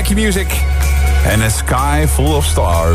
Mackie Music en A Sky Full of Stars.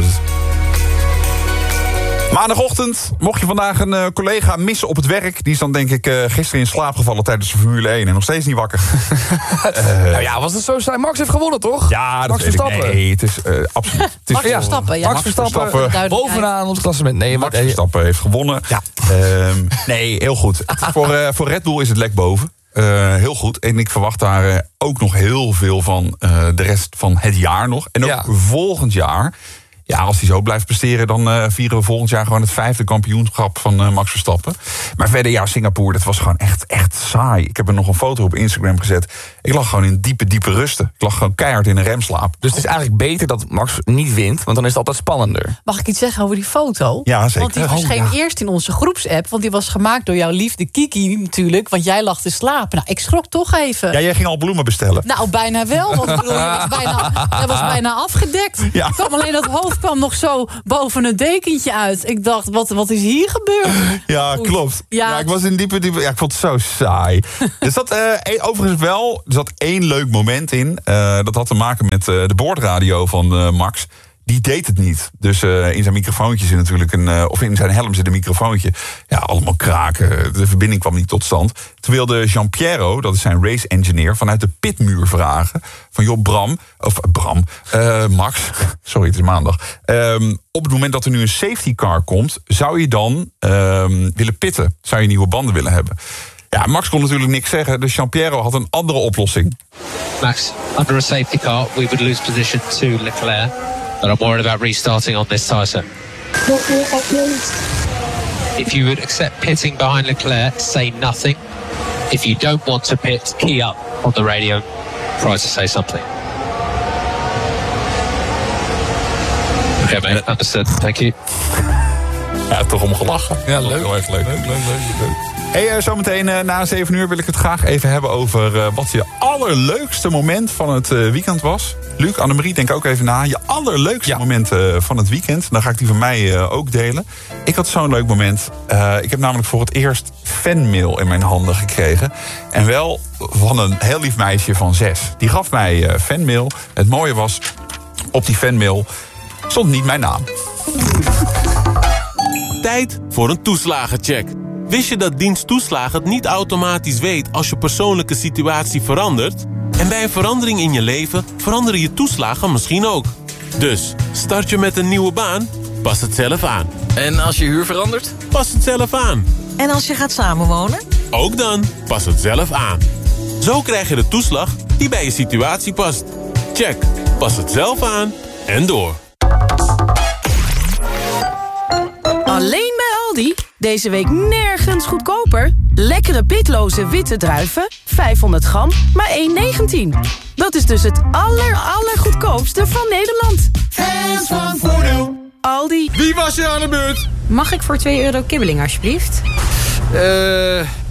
Maandagochtend, mocht je vandaag een collega missen op het werk... die is dan denk ik gisteren in slaap gevallen tijdens de Formule 1... en nog steeds niet wakker. Nou ja, was het zo zijn? Max heeft gewonnen, toch? Ja, dat Max weet ik. Verstappen. Nee, het is absoluut... Het is, Max Verstappen, ja. Max Verstappen bovenaan ons klassement. Nee, Max Verstappen heeft gewonnen. Ja. Nee, heel goed. Voor Red Bull is het lek boven. Heel goed. En ik verwacht daar ook nog heel veel van de rest van het jaar nog. En ook volgend jaar. Ja, als hij zo blijft presteren, dan vieren we volgend jaar gewoon het 5e kampioenschap van Max Verstappen. Maar verder, ja, Singapore, dat was gewoon echt saai. Ik heb er nog een foto op Instagram gezet. Ik lag gewoon in diepe rusten. Ik lag gewoon keihard in een remslaap. Dus het is eigenlijk beter dat Max niet wint, want dan is het altijd spannender. Mag ik iets zeggen over die foto? Ja, zeker. Want die verscheen eerst in onze groepsapp. Want die was gemaakt door jouw liefde Kiki natuurlijk. Want jij lag te slapen. Nou, ik schrok toch even. Ja, jij ging al bloemen bestellen. Nou, bijna wel. Want ik bedoel, hij was bijna afgedekt. Ja. Ik kwam alleen dat hoofd kwam nog zo boven het dekentje uit. Ik dacht, wat is hier gebeurd? Ja, klopt. Ja, ik was in diepe... Ja, ik vond het zo saai. Er zat overigens wel... Er zat één leuk moment in. Dat had te maken met de boordradio van Max. Die deed het niet. Dus in zijn microfoontje zit natuurlijk of in zijn helm zit een microfoontje. Ja, allemaal kraken. De verbinding kwam niet tot stand. Toen wilde Giampiero, dat is zijn race engineer, vanuit de pitmuur vragen. Van joh, Max. Sorry, het is maandag. Op het moment dat er nu een safety car komt, zou je dan willen pitten? Zou je nieuwe banden willen hebben? Ja, Max kon natuurlijk niks zeggen. Dus Giampiero had een andere oplossing. Max, under a safety car, we would lose position to Leclerc. But I'm worried about restarting on this tyre, sir. If you would accept pitting behind Leclerc, say nothing. If you don't want to pit, key up on the radio. Try to say something. Okay, mate, understood. Thank you. Ja, toch om gelachen. Ja, leuk. Heel erg leuk. Hey, zometeen na 7 uur wil ik het graag even hebben over wat je allerleukste moment van het weekend was. Luc, Annemarie, denk ook even na. Je allerleukste moment van het weekend. Dan ga ik die van mij ook delen. Ik had zo'n leuk moment. Ik heb namelijk voor het eerst fanmail in mijn handen gekregen. En wel van een heel lief meisje van 6. Die gaf mij fanmail. Het mooie was, op die fanmail stond niet mijn naam. Tijd voor een toeslagencheck. Wist je dat dienst toeslagen het niet automatisch weet als je persoonlijke situatie verandert? En bij een verandering in je leven veranderen je toeslagen misschien ook. Dus, start je met een nieuwe baan? Pas het zelf aan. En als je huur verandert? Pas het zelf aan. En als je gaat samenwonen? Ook dan, pas het zelf aan. Zo krijg je de toeslag die bij je situatie past. Check, pas het zelf aan en door. Alleen bij Aldi. Deze week nergens goedkoper. Lekkere pitloze witte druiven, 500 gram, maar 1,19. Dat is dus het allergoedkoopste van Nederland. Hands van Voordeel. Aldi. Wie was er aan de beurt? Mag ik voor €2 kibbeling, alsjeblieft?